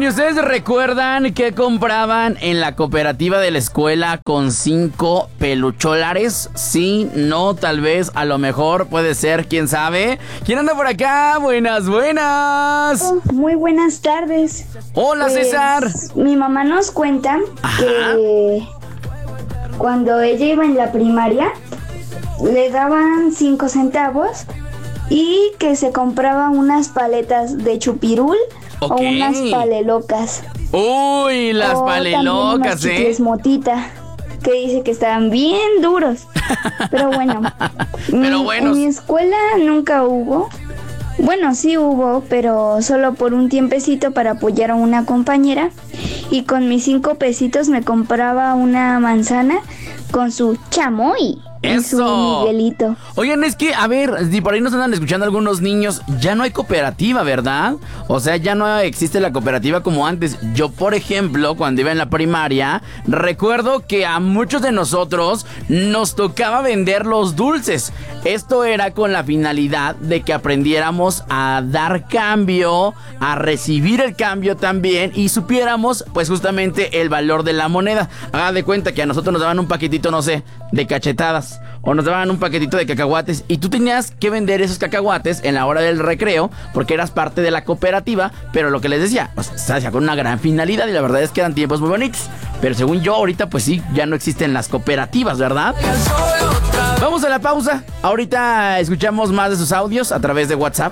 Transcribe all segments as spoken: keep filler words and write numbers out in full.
Oye, ¿ustedes recuerdan qué compraban en la cooperativa de la escuela con cinco pelucholares? Sí, no, tal vez, a lo mejor, puede ser, quién sabe. ¿Quién anda por acá? Buenas, buenas. Oh, muy buenas tardes. Hola, pues, César. Mi mamá nos cuenta Ajá. que cuando ella iba en la primaria le daban cinco centavos y que se compraba unas paletas de chupirul. Ok. O unas palelocas. Uy, las o palelocas, también ¿eh? unos chicles motita, que dice que estaban bien duros. Pero bueno, Pero mi- buenos. en mi escuela nunca hubo. Bueno, sí hubo, pero solo por un tiempecito para apoyar a una compañera. Y con mis cinco pesitos me compraba una manzana con su chamoy. Y su ¡Eso! Miguelito. Oigan, es que, a ver, si por ahí nos andan escuchando algunos niños, ya no hay cooperativa, ¿verdad? O sea, ya no existe la cooperativa como antes. Yo, por ejemplo, cuando iba en la primaria, recuerdo que a muchos de nosotros nos tocaba vender los dulces. Esto era con la finalidad de que aprendiéramos a dar cambio, a recibir el cambio también y supiéramos, pues, justamente el valor de la moneda. Haga de cuenta que a nosotros nos daban un paquetito, no sé, de cachetadas. O nos daban un paquetito de cacahuates y tú tenías que vender esos cacahuates en la hora del recreo porque eras parte de la cooperativa, pero lo que les decía, o sea, se hacía con una gran finalidad y la verdad es que eran tiempos muy bonitos. Pero según yo, ahorita pues sí, ya no existen las cooperativas, ¿verdad? Vamos a la pausa. Ahorita escuchamos más de sus audios a través de WhatsApp.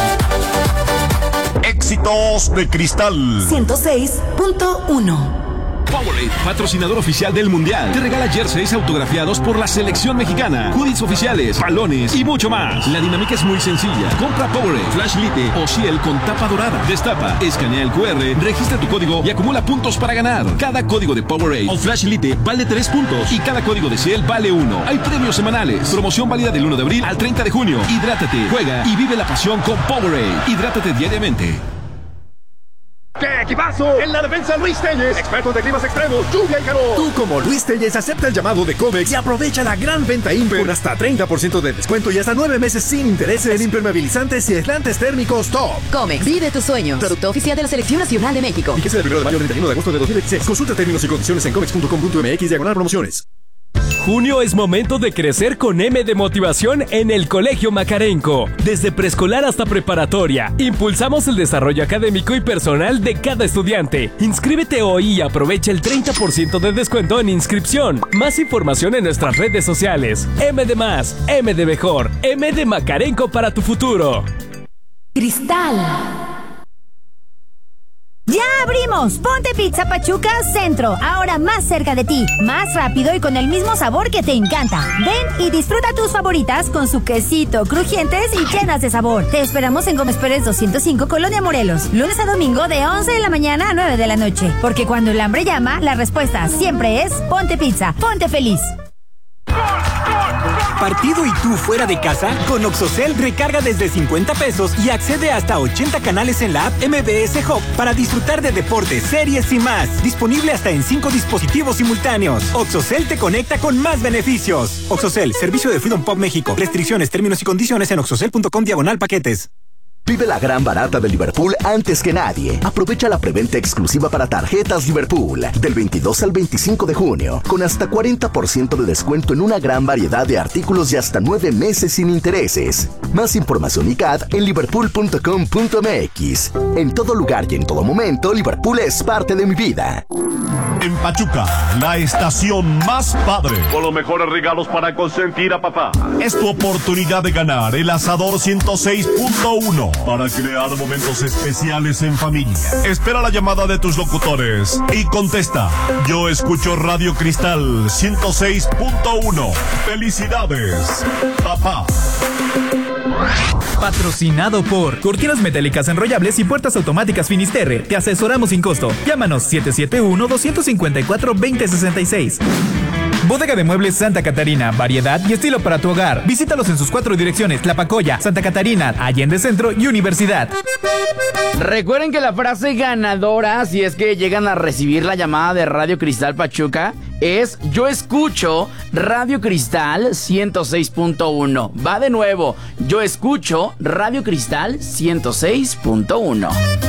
Éxitos de Cristal ciento seis punto uno. Powerade, patrocinador oficial del Mundial, te regala jerseys autografiados por la selección mexicana, hoodies oficiales, balones y mucho más. La dinámica es muy sencilla. Compra Powerade, Flash Lite o Ciel con tapa dorada. Destapa, escanea el cu erre, registra tu código y acumula puntos para ganar. Cada código de Powerade o Flash Lite vale tres puntos y cada código de Ciel vale uno. Hay premios semanales. Promoción válida del uno de abril al treinta de junio. Hidrátate, juega y vive la pasión con Powerade. Hidrátate diariamente. ¡Qué equipazo! En la defensa, Luis Telles, experto de climas extremos, lluvia y calor. Tú, como Luis Telles, acepta el llamado de Comex y aprovecha la gran venta Imper con hasta treinta por ciento de descuento y hasta nueve meses sin intereses en impermeabilizantes y aislantes térmicos top. Comex, vive tus sueños. Producto oficial de la Selección Nacional de México. Fíjese del primero de mayo al treinta y uno de agosto de dos mil veintiséis. Consulta términos y condiciones en comex punto com punto mx diagonal promociones. Junio es momento de crecer con M de Motivación en el Colegio Macarenco. Desde preescolar hasta preparatoria, impulsamos el desarrollo académico y personal de cada estudiante. Inscríbete hoy y aprovecha el treinta por ciento de descuento en inscripción. Más información en nuestras redes sociales. M de más, M de mejor, M de Macarenco para tu futuro. Cristal. ¡Ya abrimos! Ponte Pizza Pachuca Centro, ahora más cerca de ti, más rápido y con el mismo sabor que te encanta. Ven y disfruta tus favoritas con su quesito, crujientes y llenas de sabor. Te esperamos en Gómez Pérez doscientos cinco, Colonia Morelos, lunes a domingo de once de la mañana a nueve de la noche. Porque cuando el hambre llama, la respuesta siempre es Ponte Pizza, ponte feliz. ¿Partido y tú fuera de casa? Con Oxocel recarga desde cincuenta pesos y accede hasta ochenta canales en la app M B S Hub para disfrutar de deportes, series y más. Disponible hasta en cinco dispositivos simultáneos. Oxocel te conecta con más beneficios. Oxocel, servicio de Freedom Pop México. Restricciones, términos y condiciones en oxocel punto com diagonal paquetes. Vive la gran barata de Liverpool antes que nadie. Aprovecha la preventa exclusiva para tarjetas Liverpool del veintidós al veinticinco de junio, con hasta cuarenta por ciento de descuento en una gran variedad de artículos y hasta nueve meses sin intereses. Más información y C A D en liverpool punto com punto mx. En todo lugar y en todo momento, Liverpool es parte de mi vida. En Pachuca, la estación más padre, con los mejores regalos para consentir a papá. Es tu oportunidad de ganar el Asador ciento seis punto uno para crear momentos especiales en familia. Espera la llamada de tus locutores y contesta: yo escucho Radio Cristal ciento seis punto uno. ¡Felicidades, papá! Patrocinado por Cortinas Metálicas Enrollables y Puertas Automáticas Finisterre. Te asesoramos sin costo. Llámanos siete siete uno, dos cinco cuatro, dos cero seis seis. Bodega de Muebles Santa Catarina, variedad y estilo para tu hogar. Visítalos en sus cuatro direcciones: Tlapacoya, Santa Catarina, Allende Centro y Universidad. Recuerden que la frase ganadora, si es que llegan a recibir la llamada de Radio Cristal Pachuca, es: yo escucho Radio Cristal ciento seis punto uno. Va de nuevo: yo escucho Radio Cristal ciento seis punto uno.